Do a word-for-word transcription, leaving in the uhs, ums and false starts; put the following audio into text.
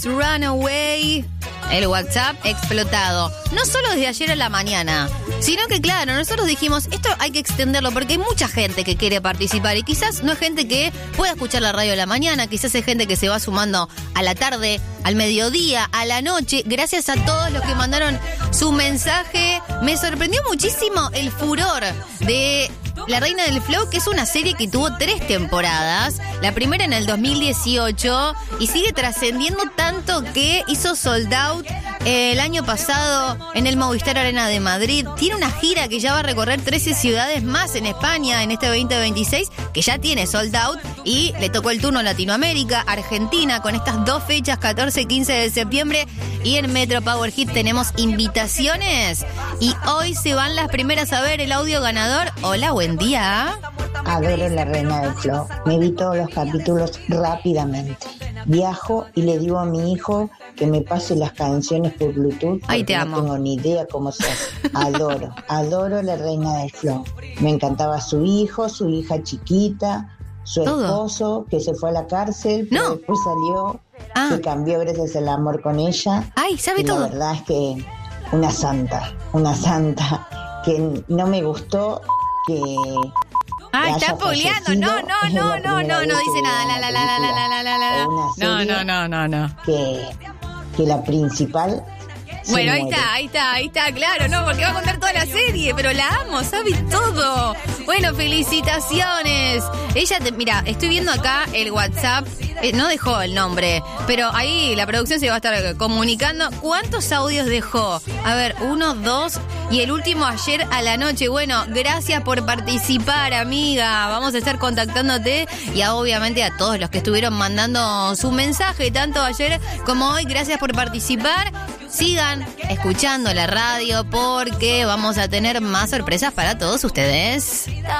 Run Away. El WhatsApp explotado. No solo desde ayer a la mañana, sino que, claro, nosotros dijimos, esto hay que extenderlo porque hay mucha gente que quiere participar y quizás no es gente que pueda escuchar la radio a la mañana, quizás es gente que se va sumando a la tarde, al mediodía, a la noche. Gracias a todos los que mandaron su mensaje. Me sorprendió muchísimo el furor de La Reina del Flow, que es una serie que tuvo tres temporadas. La primera en el dos mil dieciocho y sigue trascendiendo tanto que hizo sold out eh, el año pasado en el Movistar Arena de Madrid. Tiene una gira que ya va a recorrer trece ciudades más en España en este veinte veintiséis, que ya tiene sold out, y le tocó el turno a Latinoamérica, Argentina, con estas dos fechas, catorce y quince de septiembre. Y en Metro Power Hit tenemos invitaciones y hoy se van las primeras a ver el audio ganador. Hola, buen día. Adoro La Reina del Flow. Me vi todos los capítulos rápidamente. Viajo y le digo a mi hijo que me pase las canciones por Bluetooth. Ay, te amo. No tengo ni idea cómo se hace. Adoro, adoro La Reina del Flow. Me encantaba su hijo, su hija chiquita, su Todo. esposo que se fue a la cárcel, pero No. después salió, Ah. se cambió gracias al amor con ella. Ay, sabe Y todo. la verdad es que una santa, una santa que no me gustó que... Ay, haya está poleando. fallecido. No, no, Es no, la no, primera no, vez no que dice veo nada. La, una la, la, la, la, la, la, la, la. o una No, serie no, no, no, no. que, que la principal se Bueno, ahí muere. está, ahí está, ahí está, claro, no, porque va a contar toda la serie, pero la amo, sabe todo. Bueno, felicitaciones. Ella, te, mira, estoy viendo acá el WhatsApp, eh, no dejó el nombre, pero ahí la producción se va a estar comunicando. ¿Cuántos audios dejó? A ver, uno, dos, y el último ayer a la noche. Bueno, gracias por participar, amiga. Vamos a estar contactándote y a, obviamente a todos los que estuvieron mandando su mensaje, tanto ayer como hoy. Gracias por participar. Sigan escuchando la radio porque vamos a tener más sorpresas para todos ustedes.